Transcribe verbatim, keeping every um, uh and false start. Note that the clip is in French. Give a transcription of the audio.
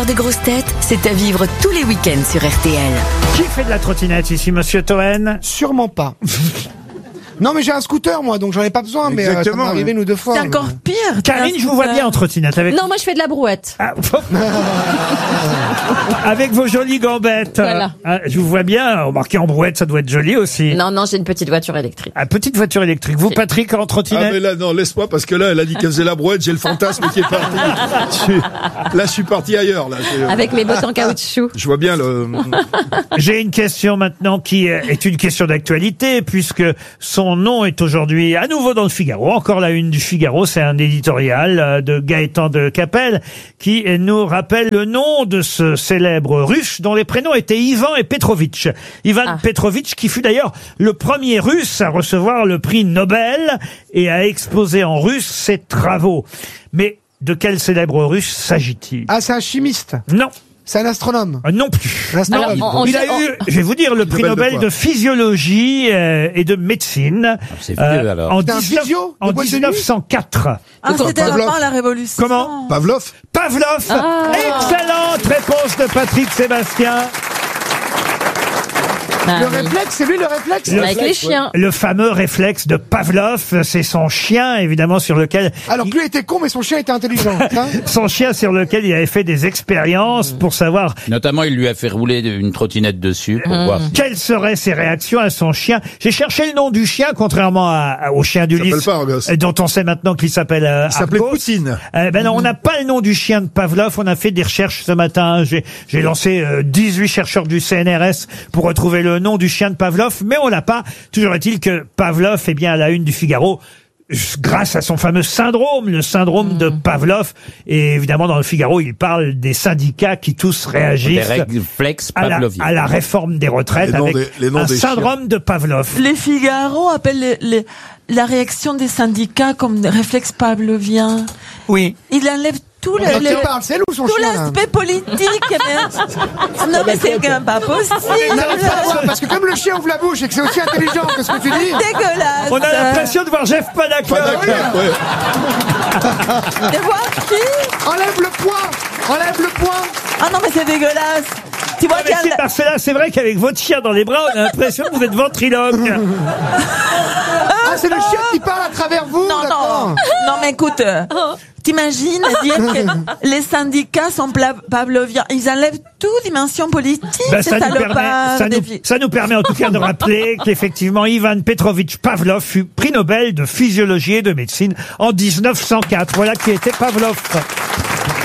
Des grosses têtes, c'est à vivre tous les week-ends sur R T L. Qui fait de la trottinette ici, monsieur Toen? Sûrement pas. Non, mais j'ai un scooter, moi, donc j'en ai pas besoin, mais euh, ça m'est arrivé une ou deux fois. C'est encore pire. Karine, je vous vois bien en trottinette avec... Non, moi je fais de la brouette. Ah, avec vos jolies gambettes. Voilà. Ah, je vous vois bien, remarquez en brouette, ça doit être joli aussi. Non, non, j'ai une petite voiture électrique. Ah, petite voiture électrique. Vous, Patrick, en trottinette? Ah mais là non, laisse-moi parce que là elle a dit qu'elle faisait la brouette, j'ai le fantasme qui est parti. Je suis- Là je suis parti ailleurs là. Je- Avec mes bottes en caoutchouc. Je vois bien le. J'ai une question maintenant qui est une question d'actualité puisque son nom est aujourd'hui à nouveau dans le Figaro. Encore la une du Figaro, c'est un éditorial de Gaëtan de Capelle qui nous rappelle le nom de ce célèbre russe dont les prénoms étaient Ivan et Petrovitch. Ivan Ah. Petrovitch qui fut d'ailleurs le premier russe à recevoir le prix Nobel et à exposer en russe ses travaux. Mais de quel célèbre russe s'agit-il? Ah, c'est un chimiste. Non. C'est un astronome. Euh, Non plus. Un astronome. Alors, on- Il a on- eu, je vais vous dire, le prix Nobel de Nobel quoi de physiologie euh, et de médecine. c'est vieux, alors. En, C'est un dix-neuf physio de en boîte de nuit dix-neuf cent quatre. Ah, c'était Pavlov. avant la révolution. Comment Pavlov. Pavlov. Ah. Excellente réponse de Patrick Sébastien. Ah, Le oui. réflexe, c'est lui le réflexe Le Avec les chiens. Le fameux réflexe de Pavlov, c'est son chien, évidemment, sur lequel... Alors que lui était con, mais son chien était intelligent. Hein. Son chien sur lequel il avait fait des expériences pour savoir Notamment, il lui a fait rouler une trottinette dessus pour voir. quelles seraient ses réactions à son chien. J'ai cherché le nom du chien, contrairement à, à- au chien Il d'Ulysse, s'appelle pas Argos. euh, dont on sait maintenant qu'il s'appelle euh, Il s'appelait Argos. Poutine. Euh, ben non, on n'a pas le nom du chien de Pavlov. On a fait des recherches ce matin. J'ai, j'ai lancé euh, dix-huit chercheurs du C N R S pour retrouver le nom du chien de Pavlov, mais on l'a pas. Toujours est-il que Pavlov est bien à la une du Figaro grâce à son fameux syndrome, le syndrome de Pavlov. Et évidemment, dans le Figaro, il parle des syndicats qui tous Des réagissent réflexes à la, pavloviens. à la réforme des retraites Les noms avec des- les noms un des syndrome de Pavlov. Les Figaro appellent les- les- la réaction des syndicats comme réflexe pavlovien. Oui. Il enlève tout le, Quand le- il parle, c'est où son tout chien là l'aspect politique. mais- Non, mais c'est quand même pas possible. Il n'arrive pas à voir, parce que comme le chien ouvre la bouche et que c'est aussi intelligent que ce que tu dis. Dégueulasse. On a l'impression de voir Jeff Panaclock. Panaclock, ouais. De voir qui? Enlève le poing. Enlève le poing. Ah non, mais c'est dégueulasse. Tu vois Ah, mais qu'il y c'est a... Marcella, c'est vrai qu'avec votre chien dans les bras, on a l'impression que vous êtes ventriloque. Ah, c'est le chien qui parle à travers vous. Non, d'accord. non, non, mais écoute, euh, t'imagines dire que les syndicats sont pla- pavloviens, ils enlèvent toute dimension politique, Ben, ces ça, nous permet, salopards. ça, des nous, filles. ça nous permet en tout cas de rappeler qu'effectivement Ivan Petrovitch Pavlov fut prix Nobel de physiologie et de médecine en dix-neuf cent quatre. Voilà qui était Pavlov.